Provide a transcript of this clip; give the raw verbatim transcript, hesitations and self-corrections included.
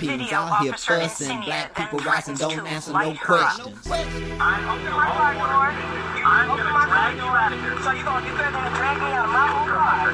He's out here fussing, black people rising, don't answer no questions. I'm open my car door. I'm gonna drag you out of here. So you gonna, you gonna drag me out of my own car?